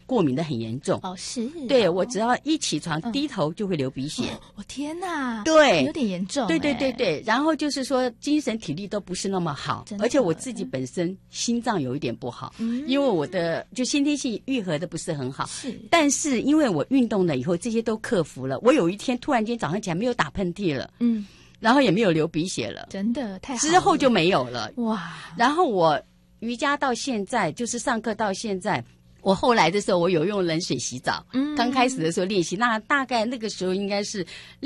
过敏的很严重。 哦，是。 对，我只要一起床低头就会流鼻血。 我天哪， 对， 有点严重。 对对对对，然后就是说精神体力都不是那么好，而且我自己本身心脏有一点不好，因为我的就先天性愈合的不是很好。 是， 但是因为我运动了以后，这些都克服了。我有一天突然间早上起来没有打喷嚏了，然后也没有流鼻血了， 真的太好了。 之后就没有了。 哇！ 然后我瑜伽到现在，就是上课到现在。我后来的时候，我有用冷水洗澡。刚开始的时候练习，那大概那个时候应该是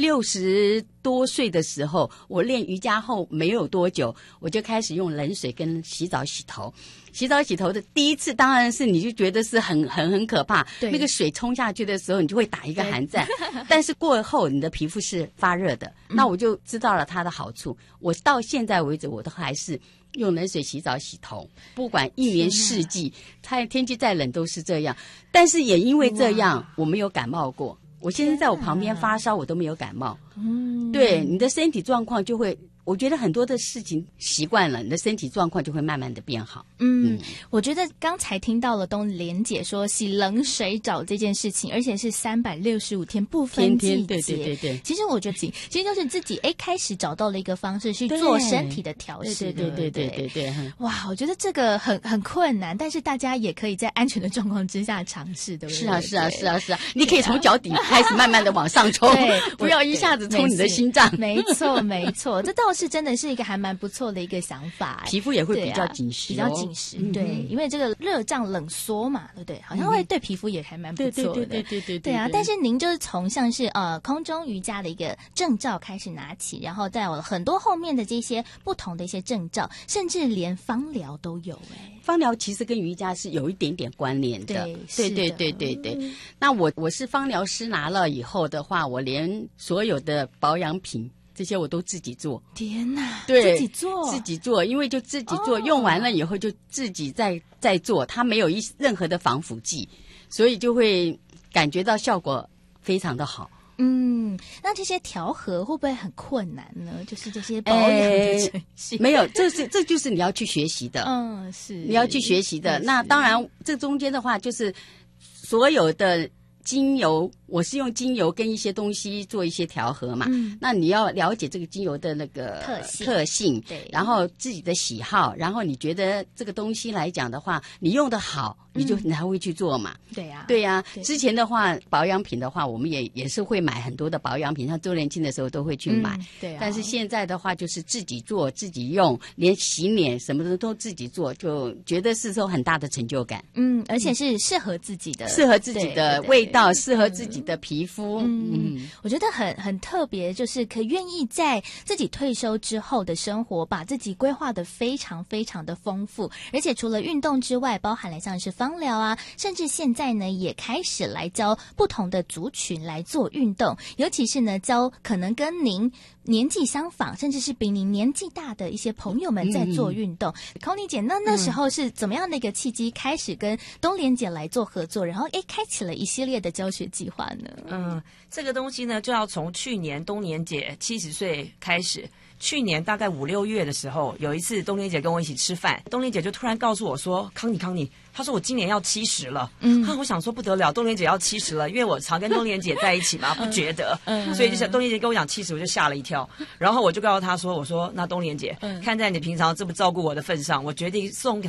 60多岁的时候，我练瑜伽后没有多久，我就开始用冷水跟洗澡洗头。洗澡洗头的第一次，当然是你就觉得是很可怕。那个水冲下去的时候，你就会打一个寒战。但是过后，你的皮肤是发热的，那我就知道了它的好处。我到现在为止，我都还是用冷水洗澡洗头，不管一年四季，天气再冷都是这样。但是也因为这样，我没有感冒过。我现在在我旁边发烧，我都没有感冒。对，你的身体状况就会，我觉得很多的事情习惯了，你的身体状况就会慢慢的变好。 我觉得刚才听到了东莲姐说洗冷水澡这件事情，而且是365天不分季节。 对对对对。 其实我觉得其实就是自己开始找到了一个方式去做身体的调试。 对。 哇，我觉得这个很困难，但是大家也可以在安全的状况之下尝试，对不对？ 是啊，你可以从脚底开始慢慢的往上冲，不要一下子冲你的心脏。 没错，这倒是真的是一个还蛮不错的一个想法。 皮肤也会比较紧实， 比较紧实。对，因为这个热胀冷缩嘛，对不对？好像会对皮肤也还蛮不错的。对啊，但是您就是从像是空中瑜伽的一个证照开始拿起，然后再有很多后面的这些不同的一些证照，甚至连芳疗都有。 芳疗其实跟瑜伽是有一点点关联的。对。那我是芳疗师，拿了以后的话，我连所有的保养品这些我都自己做。 天哪！ 对， 自己做，因为就自己做，用完了以后就自己再做，它没有任何的防腐剂，所以就会感觉到效果非常的好。 那这些调和会不会很困难呢？就是这些保养的程序。 没有，这就是你要去学习的。 是你要去学习的。那当然，这中间的话就是所有的精油，我是用精油跟一些东西做一些调和嘛。那你要了解这个精油的那个特性，对，然后自己的喜好，然后你觉得这个东西来讲的话，你用得好，你还会去做嘛。对呀。之前的话，保养品的话，我们也是会买很多的保养品，像周年庆的时候都会去买。 对啊。 但是现在的话，就是自己做自己用，连洗脸什么的都自己做，就觉得是说很大的成就感。 而且是适合自己的味道，适合自己的皮肤。 我觉得很特别，就是可愿意在自己退休之后的生活，把自己规划的非常非常的丰富，而且除了运动之外，包含了像是芳疗啊，甚至现在呢也开始来教不同的族群来做运动，尤其是呢教可能跟您年纪相仿，甚至是比您年纪大的一些朋友们在做运动。Connie 姐，那时候是怎么样的一个契机开始跟东莲姐来做合作，然后开启了一系列的教学计划呢？ 这个东西呢就要从去年东莲姐70岁开始。去年大概5、6月的时候，有一次东莲姐跟我一起吃饭，东莲姐就突然告诉我说：“康妮，她说我今年要70了。”我想说不得了，东莲姐要70了，因为我常跟东莲姐在一起嘛，不觉得，所以就想东莲姐跟我讲70，我就吓了一跳。然后我就告诉她说：“我说那东莲姐，看在你平常这么照顾我的份上，我决定送给